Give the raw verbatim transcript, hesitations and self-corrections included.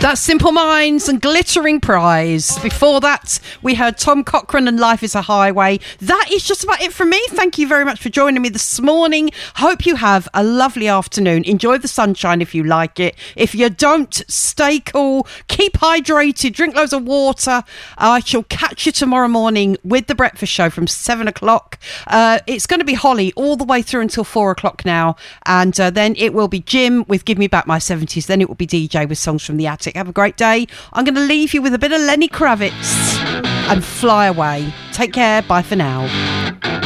That's Simple Minds and Glittering Prize. Before that, we heard Tom Cochrane and Life is a Highway. That is just about it from me. Thank you very much for joining me this morning. Hope you have a lovely afternoon. Enjoy the sunshine if you like it. If you don't, stay cool. Keep hydrated. Drink loads of water. I shall catch you tomorrow morning with The Breakfast Show from seven o'clock. Uh, it's going to be Holly all the way through until four o'clock now. And uh, then it will be Jim with Give Me Back My seventies. Then it will be D J with Songs from the Attic. Have a great day. I'm going to leave you with a bit of Lenny Kravitz and Fly Away. Take care. Bye for now.